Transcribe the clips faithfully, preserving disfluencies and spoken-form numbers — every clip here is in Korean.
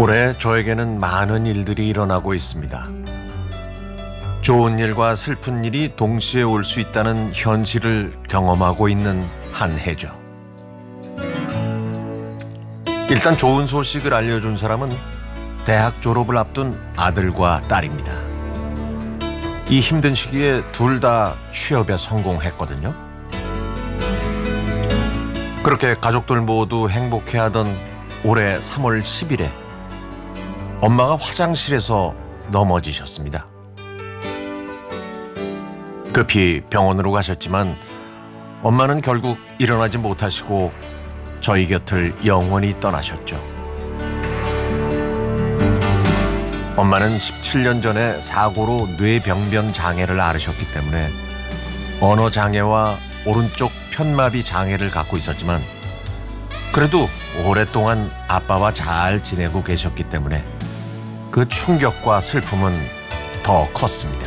올해 저에게는 많은 일들이 일어나고 있습니다. 좋은 일과 슬픈 일이 동시에 올 수 있다는 현실을 경험하고 있는 한 해죠. 일단 좋은 소식을 알려준 사람은 대학 졸업을 앞둔 아들과 딸입니다. 이 힘든 시기에 둘 다 취업에 성공했거든요. 그렇게 가족들 모두 행복해하던 올해 삼월 십일에 엄마가 화장실에서 넘어지셨습니다. 급히 병원으로 가셨지만 엄마는 결국 일어나지 못하시고 저희 곁을 영원히 떠나셨죠. 엄마는 십칠 년 전에 사고로 뇌병변 장애를 앓으셨기 때문에 언어 장애와 오른쪽 편마비 장애를 갖고 있었지만 그래도 오랫동안 아빠와 잘 지내고 계셨기 때문에 그 충격과 슬픔은 더 컸습니다.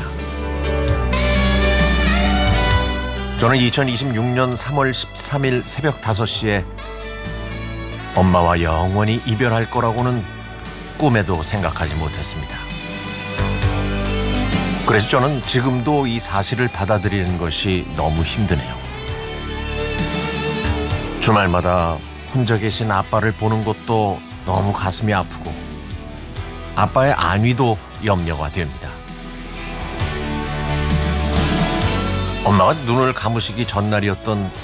저는 이천이십육 년 삼월 십삼일 새벽 다섯 시에 엄마와 영원히 이별할 거라고는 꿈에도 생각하지 못했습니다. 그래서 저는 지금도 이 사실을 받아들이는 것이 너무 힘드네요. 주말마다 혼자 계신 아빠를 보는 것도 너무 가슴이 아프고 아빠의 안위도 염려가 됩니다. 엄마가 눈을 감으시기 전날이었던